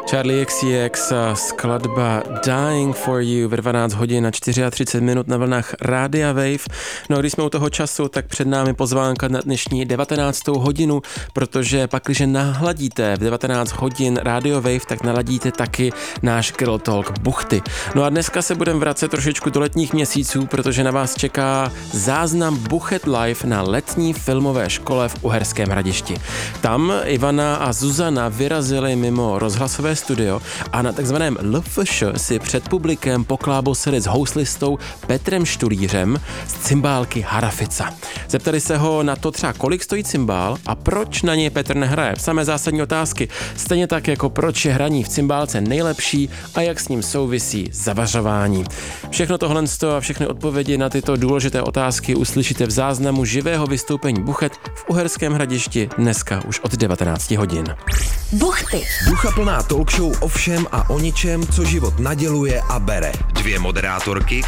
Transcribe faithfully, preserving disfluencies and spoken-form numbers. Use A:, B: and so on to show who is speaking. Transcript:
A: Charlie X C X a skladba Dying for You ve dvanáct hodin a třicet čtyři minut na vlnách Rádia Wave. No a když jsme u toho času, tak před námi pozvánka na dnešní devatenáctou hodinu, protože pak, když nahladíte v devatenáct hodin Radio Wave, tak naladíte taky náš Girl Talk Buchty. No a dneska se budeme vracet trošičku do letních měsíců, protože na vás čeká záznam Buchet Live na letní filmové škole v Uherském Hradišti. Tam Ivana a Zuzana vyrazily mimo rozhlasové studio a na takzvaném L F Š si před publikem poklábosili s houslistou Petrem Štulířem z cymbálky Harafica. Zeptali se ho na to třeba, kolik stojí cymbál a proč na něj Petr nehraje. Samé zásadní otázky, stejně tak jako proč je hraní v cymbálce nejlepší a jak s ním souvisí zavařování. Všechno tohle a všechny odpovědi na tyto důležité otázky uslyšíte v záznamu živého vystoupení Buchet v Uherském Hradišti dneska už od devatenáct hodin.
B: Buchty.
C: Duchaplná talk show o všem a o ničem, co život naděluje a bere.
D: Dvě moderátorky,